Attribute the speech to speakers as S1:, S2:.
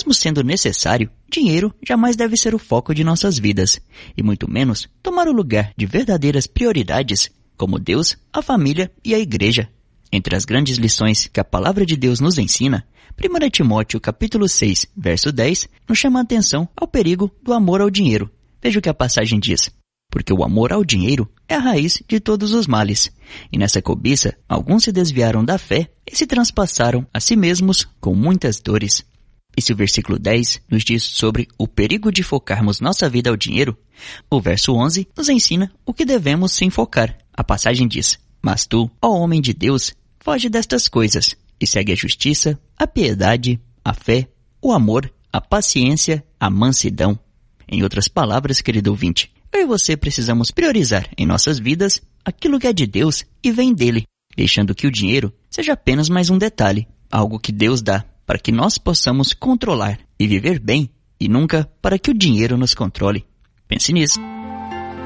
S1: Mesmo sendo necessário, dinheiro jamais deve ser o foco de nossas vidas, e muito menos tomar o lugar de verdadeiras prioridades, como Deus, a família e a igreja. Entre as grandes lições que a palavra de Deus nos ensina, 1 Timóteo capítulo 6, verso 10, nos chama a atenção ao perigo do amor ao dinheiro. Veja o que a passagem diz. Porque o amor ao dinheiro é a raiz de todos os males. E nessa cobiça, alguns se desviaram da fé e se transpassaram a si mesmos com muitas dores. E se o versículo 10 nos diz sobre o perigo de focarmos nossa vida ao dinheiro, o verso 11 nos ensina o que devemos se enfocar. A passagem diz: Mas tu, ó homem de Deus, foge destas coisas e segue a justiça, a piedade, a fé, o amor, a paciência, a mansidão. Em outras palavras, querido ouvinte, eu e você precisamos priorizar em nossas vidas aquilo que é de Deus e vem dele, deixando que o dinheiro seja apenas mais um detalhe, algo que Deus dá para que nós possamos controlar e viver bem, e nunca para que o dinheiro nos controle. Pense nisso.